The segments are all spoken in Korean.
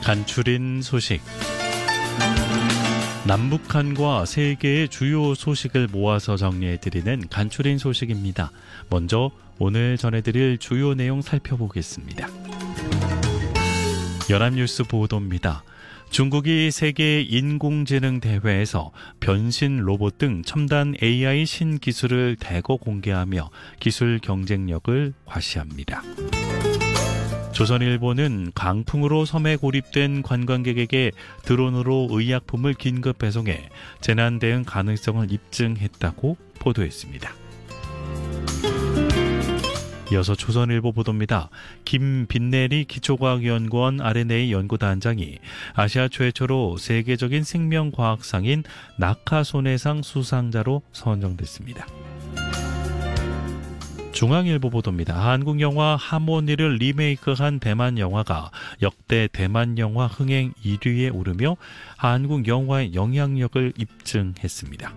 간추린 소식. 남북한과 세계의 주요 소식을 모아서 정리해드리는 간추린 소식입니다. 먼저 오늘 전해드릴 주요 내용 살펴보겠습니다. 연합뉴스 보도입니다. 중국이 세계 인공지능 대회에서 변신 로봇 등 첨단 AI 신기술을 대거 공개하며 기술 경쟁력을 과시합니다. 조선일보는 강풍으로 섬에 고립된 관광객에게 드론으로 의약품을 긴급 배송해 재난 대응 가능성을 입증했다고 보도했습니다. 이어서 조선일보 보도입니다. 김빈내리 기초과학연구원 R&A 연구단장이 아시아 최초로 세계적인 생명과학상인 낙하손해상 수상자로 선정됐습니다. 중앙일보 보도입니다. 한국 영화 하모니를 리메이크한 대만 영화가 역대 대만 영화 흥행 1위에 오르며 한국 영화의 영향력을 입증했습니다.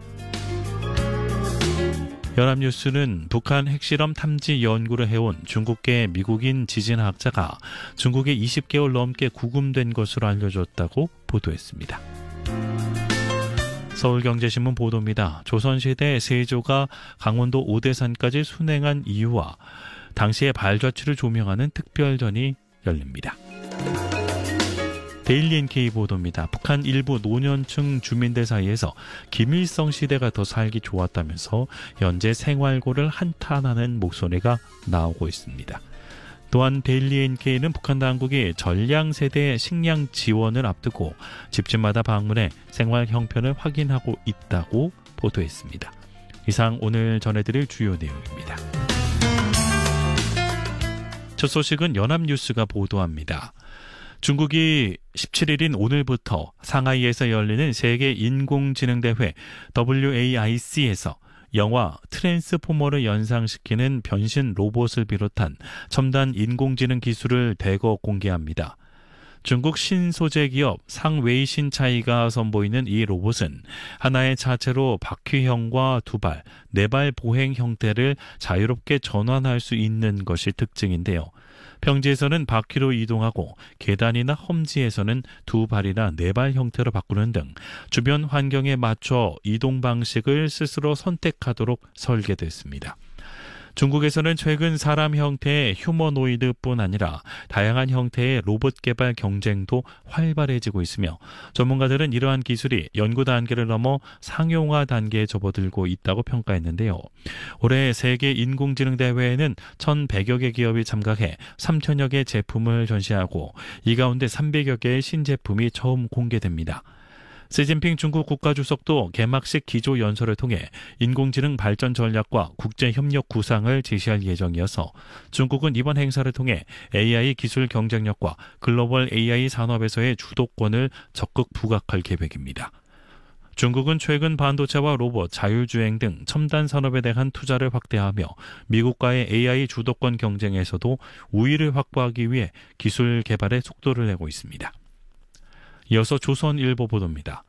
연합뉴스는 북한 핵실험 탐지 연구를 해온 중국계 미국인 지진학자가 중국에 20개월 넘게 구금된 것으로 알려졌다고 보도했습니다. 서울경제신문 보도입니다. 조선시대 세조가 강원도 오대산까지 순행한 이유와 당시의 발자취를 조명하는 특별전이 열립니다. 데일리 NK 보도입니다. 북한 일부 노년층 주민들 사이에서 김일성 시대가 더 살기 좋았다면서 현재 생활고를 한탄하는 목소리가 나오고 있습니다. 또한 데일리 NK는 북한 당국이 전량세대 식량 지원을 앞두고 집집마다 방문해 생활 형편을 확인하고 있다고 보도했습니다. 이상 오늘 전해드릴 주요 내용입니다. 첫 소식은 연합뉴스가 보도합니다. 중국이 17일인 오늘부터 상하이에서 열리는 세계 인공지능 대회 WAIC에서 영화 트랜스포머를 연상시키는 변신 로봇을 비롯한 첨단 인공지능 기술을 대거 공개합니다. 중국 신소재 기업 상웨이신차이가 선보이는 이 로봇은 하나의 차체로 바퀴형과 두발, 네발 보행 형태를 자유롭게 전환할 수 있는 것이 특징인데요. 평지에서는 바퀴로 이동하고 계단이나 험지에서는 두 발이나 네 발 형태로 바꾸는 등 주변 환경에 맞춰 이동 방식을 스스로 선택하도록 설계됐습니다. 중국에서는 최근 사람 형태의 휴머노이드뿐 아니라 다양한 형태의 로봇 개발 경쟁도 활발해지고 있으며 전문가들은 이러한 기술이 연구 단계를 넘어 상용화 단계에 접어들고 있다고 평가했는데요. 올해 세계 인공지능 대회에는 1,100여 개 기업이 참가해 3,000여 개 제품을 전시하고 이 가운데 300여 개의 신제품이 처음 공개됩니다. 시진핑 중국 국가주석도 개막식 기조연설을 통해 인공지능 발전 전략과 국제협력 구상을 제시할 예정이어서 중국은 이번 행사를 통해 AI 기술 경쟁력과 글로벌 AI 산업에서의 주도권을 적극 부각할 계획입니다. 중국은 최근 반도체와 로봇, 자율주행 등 첨단 산업에 대한 투자를 확대하며 미국과의 AI 주도권 경쟁에서도 우위를 확보하기 위해 기술 개발에 속도를 내고 있습니다. 이어서 조선일보 보도입니다.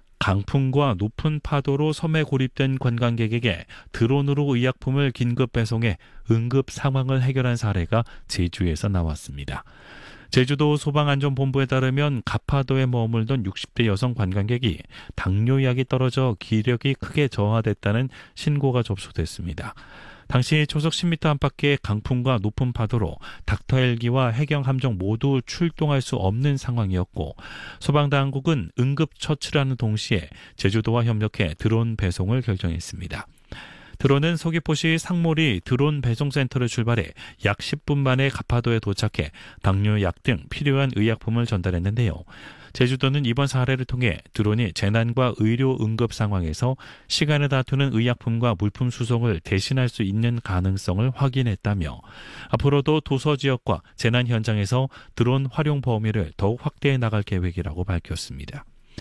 강풍과 높은 파도로 섬에 고립된 관광객에게 드론으로 의약품을 긴급 배송해 응급 상황을 해결한 사례가 제주에서 나왔습니다. 제주도 소방안전본부에 따르면 가파도에 머물던 60대 여성 관광객이 당뇨약이 떨어져 기력이 크게 저하됐다는 신고가 접수됐습니다. 당시 초속 10m 안팎의 강풍과 높은 파도로 닥터 헬기와 해경 함정 모두 출동할 수 없는 상황이었고 소방당국은 응급처치라는 동시에 제주도와 협력해 드론 배송을 결정했습니다. 드론은 서귀포시 상몰이 드론 배송센터를 출발해 약 10분 만에 가파도에 도착해 당뇨약 등 필요한 의약품을 전달했는데요. 제주도는 이번 사례를 통해 드론이 재난과 의료 응급 상황에서 시간을 다투는 의약품과 물품 수송을 대신할 수 있는 가능성을 확인했다며 앞으로도 도서 지역과 재난 현장에서 드론 활용 범위를 더욱 확대해 나갈 계획이라고 밝혔습니다.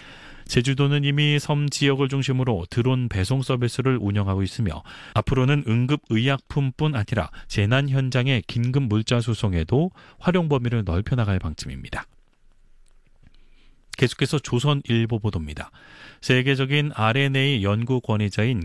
제주도는 이미 섬 지역을 중심으로 드론 배송 서비스를 운영하고 있으며 앞으로는 응급 의약품뿐 아니라 재난 현장의 긴급 물자 수송에도 활용 범위를 넓혀 나갈 방침입니다. 계속해서 조선일보 보도입니다. 세계적인 R&A 연구 권위자인